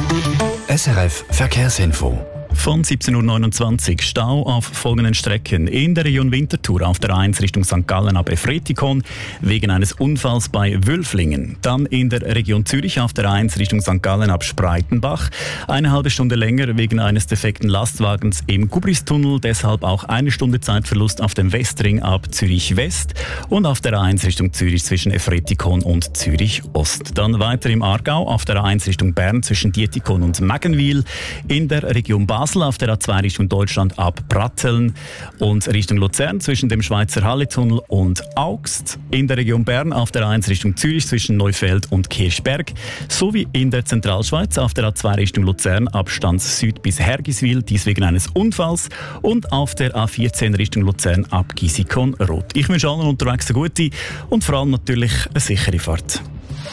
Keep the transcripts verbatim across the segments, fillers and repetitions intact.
S R F Verkehrsinfo. Von siebzehn Uhr neunundzwanzig Stau auf folgenden Strecken. In der Region Winterthur auf der A eins Richtung Sankt Gallen ab Efretikon wegen eines Unfalls bei Wülflingen. Dann in der Region Zürich auf der A eins Richtung Sankt Gallen ab Spreitenbach. Eine halbe Stunde länger wegen eines defekten Lastwagens im Gubristunnel. Deshalb auch eine Stunde Zeitverlust auf dem Westring ab Zürich West. Und auf der A eins Richtung Zürich zwischen Efretikon und Zürich Ost. Dann weiter im Aargau auf der A eins Richtung Bern zwischen Dietikon und Meggenwil. In der Region Basel auf der A zwei Richtung Deutschland ab Pratteln und Richtung Luzern zwischen dem Schweizer Halletunnel und Augst. In der Region Bern auf der A eins Richtung Zürich zwischen Neufeld und Kirchberg. Sowie in der Zentralschweiz auf der A zwei Richtung Luzern ab Stans Süd bis Hergiswil, dies wegen eines Unfalls. Und auf der A vierzehn Richtung Luzern ab Gisikon-Rot. Ich wünsche allen unterwegs eine gute und vor allem natürlich eine sichere Fahrt.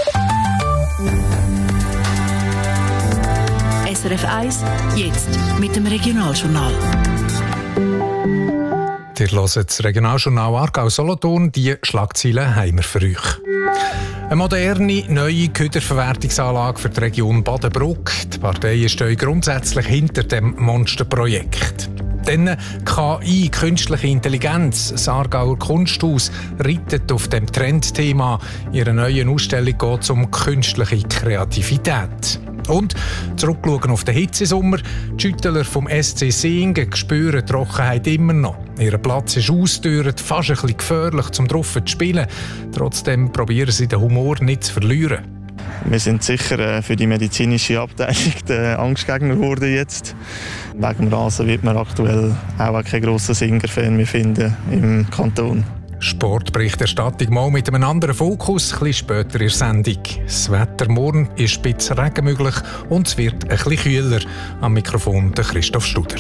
S R F eins, jetzt mit dem Regionaljournal. Ihr hört das Regionaljournal Aargau-Solothurn. Die Schlagzeilen haben wir für euch. Eine moderne, neue Köderverwertungsanlage für die Region Badenbruck. Die Parteien stehen grundsätzlich hinter dem Monsterprojekt. Dann K I, künstliche Intelligenz. Das Aargauer Kunsthaus reitet auf dem Trendthema. In ihrer neuen Ausstellung geht es um künstliche Kreativität. Und zurückschauen auf den Hitzesommer. Die Schüttler vom S C Singen spüren die Trockenheit immer noch. Ihr Platz ist ausgedörrt, fast ein bisschen gefährlich, um drauf zu spielen. Trotzdem probieren sie den Humor nicht zu verlieren. Wir sind sicher für die medizinische Abteilung der Angstgegner geworden jetzt. Wegen dem Rasen wird man aktuell auch keinen grossen Singer-Fan mehr finden im Kanton. Sportberichterstattung mal mit einem anderen Fokus, ein bisschen später in der Sendung. Das Wetter morgen ist spitz Regen möglich und es wird ein bisschen kühler. Am Mikrofon der Christoph Studer.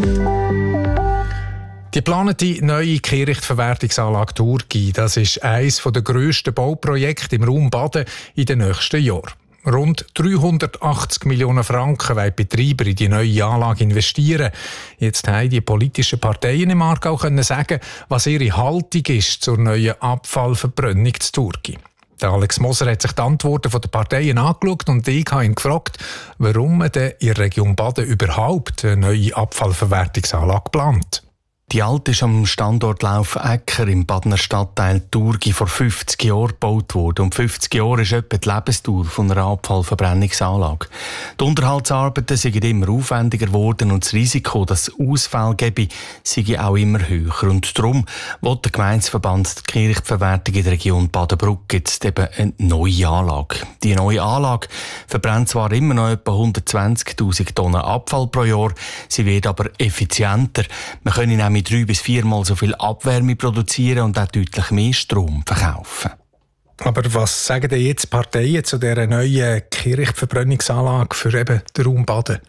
Die geplante neue Kehrichtverwertungsanlage Thurgau, das ist eines der grössten Bauprojekte im Raum Baden in den nächsten Jahren. Rund dreihundertachtzig Millionen Franken wollen die Betreiber in die neue Anlage investieren. Jetzt haben die politischen Parteien im Aargau können sagen, was ihre Haltung ist zur neuen Abfallverbrennung zu Thurgau. Der Alex Moser hat sich die Antworten der Parteien angeschaut und ich habe ihn gefragt, warum man denn in der Region Baden überhaupt eine neue Abfallverwertungsanlage plant. Die alte ist am Standort Laufecker im Badener Stadtteil Thurgau vor fünfzig Jahren gebaut worden. Und fünfzig Jahre ist etwa die Lebensdauer von einer Abfallverbrennungsanlage. Die Unterhaltsarbeiten sind immer aufwendiger geworden und das Risiko, dass es Ausfälle gäbe, sei auch immer höher. Und darum will der Gemeindeverband die Kehrichtverwertung in der Region Badenbruck jetzt eben eine neue Anlage. Die neue Anlage verbrennt zwar immer noch etwa hundertzwanzigtausend Tonnen Abfall pro Jahr, sie wird aber effizienter. Man können nämlich drei bis viermal so viel Abwärme produzieren und auch deutlich mehr Strom verkaufen. Aber was sagen denn jetzt die Parteien zu dieser neuen Kehrichtverbrennungsanlage für eben den Raum Baden?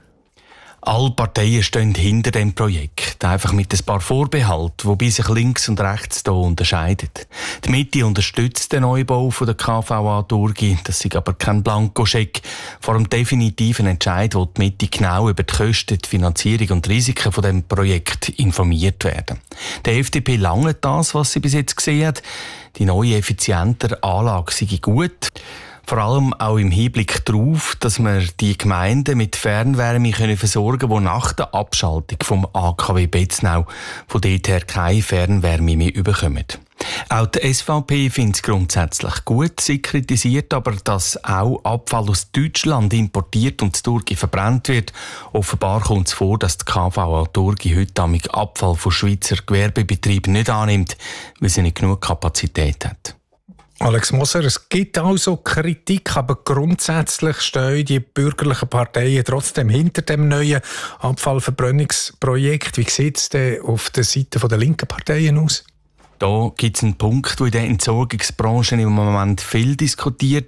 Alle Parteien stehen hinter dem Projekt, einfach mit ein paar Vorbehalten, wobei sich links und rechts hier unterscheiden. Die Mitte unterstützt den Neubau von der K V A Thurgau, das ist aber kein Blankoscheck. Vor dem definitiven Entscheid will die Mitte genau über die Kosten, die Finanzierung und die Risiken von dem Projekt informiert werden. Der F D P langt das, was sie bis jetzt gesehen hat. Die neue, effiziente Anlage sei gut. Vor allem auch im Hinblick darauf, dass wir die Gemeinden mit Fernwärme können versorgen können, die nach der Abschaltung vom A K W Betznau von dort her keine Fernwärme mehr bekommen. Auch die S V P findet es grundsätzlich gut. Sie kritisiert aber, dass auch Abfall aus Deutschland importiert und in Thurgau verbrannt wird. Offenbar kommt es vor, dass die K V A Thurgau heute amig Abfall von Schweizer Gewerbebetrieben nicht annimmt, weil sie nicht genug Kapazität hat. Alex Moser, es gibt also Kritik, aber grundsätzlich stehen die bürgerlichen Parteien trotzdem hinter dem neuen Abfallverbrennungsprojekt. Wie sieht es denn auf der Seite der linken Parteien aus? Da gibt es einen Punkt, der in der Entsorgungsbranche im Moment viel diskutiert